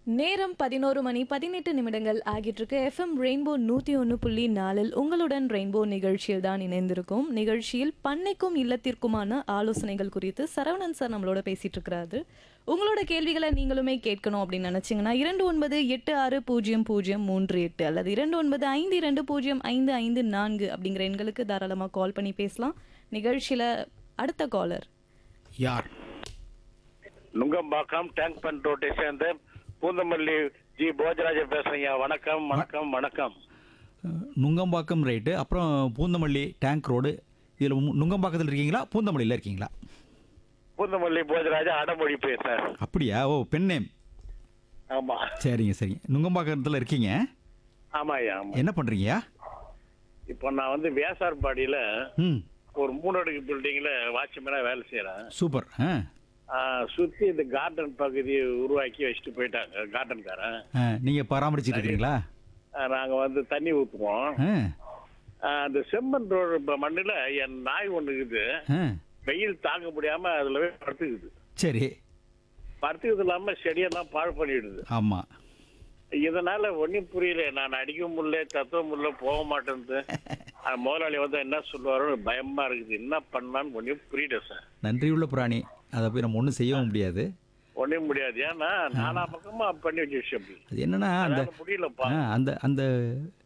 நேரம் 11 மணி 18 நிமிடங்கள் ஆகிட்டு இருக்கு. எஃப்எம் ரெயின்போ 101.4 உங்களுடன் ரெயின்போ நிகழ்ச்சியில் தான் இணைந்திருக்கும். நிகழ்ச்சியில் பண்ணைக்கும் இல்லத்திற்குமான ஆலோசனைகள் குறித்து சரவணன் சார் நம்மளோட பேசிட்டு இருக்கிறாரு. உங்களோட கேள்விகளை நீங்களுமே கேட்கணும் அப்படின்னு நினைச்சீங்கன்னா 29860038 அல்லது 2952055554 அப்படிங்கிற எண்களுக்கு தாராளமாக கால் பண்ணி பேசலாம். நிகழ்ச்சியில அடுத்த காலர் யார்? நுங்கம்பாக்கம் டேங்க் பண்ட் ரோட்டை சேர்ந்த பூந்தமல்லி ஜி போஜராஜன் பேசுறீங்க. வணக்கம் வணக்கம் வணக்கம். நுங்கம்பாக்கம் ரைட்டு. அப்புறம் பூந்தமல்லி டேங்க் ரோடு. இதில் நுங்கம்பாக்கத்தில் இருக்கீங்களா பூந்தமல்லியில் இருக்கீங்களா? பூந்தமல்லி போஜராஜன் அடமொழி பேசுறேன். அப்படியா? ஓ, பெண் நேம். ஆமா சரிங்க சரிங்க. நுங்கம்பாக்கத்தில் இருக்கீங்க. ஆமாய்யா ஆமா. என்ன பண்ணுறீங்கயா? இப்போ நான் வந்து வேசார்பாடியில ம், ஒரு 3 அடுக்கு பில்டிங்ல வாட்ச்மேனா வேலை செய்யறேன். சூப்பர். சுத்தி இந்த கார்டன் பகுதியை உருவாக்கி வச்சுட்டு போயிட்டாங்க கார்டன்காரன். நீங்கள் பராமரிச்சுட்டு இருக்கிறீங்களா? நாங்க வந்து தண்ணி ஊத்துவோம். அந்த செம்மண் ரோடு மண்ணுல என் நாய் ஒண்ணு இருக்குது. வெயில் தாங்க முடியாம அதுல போய் படுத்துக்குது. சரி. படுத்துக்கிறது இல்லாம செடியெல்லாம் பாழ் பண்ணிடுது. ஆமாம். இதனால ஒன்னும் புரியல. நான் அடிக்க முடியல, தத்துவ முடியல, போக மாட்டேன்னு முதலாளி வந்து என்ன சொல்லுவாரோ பயமா இருக்குது. என்ன பண்ணலான்னு ஒன்னும் புரியல சார். நன்றியுள்ள பிராணி. அதை போய் நம்ம ஒன்றும் செய்யவும் முடியாது. ஒன்னும் முடியாது. ஏன்னா நானா பக்கமா பண்ணி வச்சு விஷயம் அது என்னன்னா அந்த முடியலப்பா. அந்த அந்த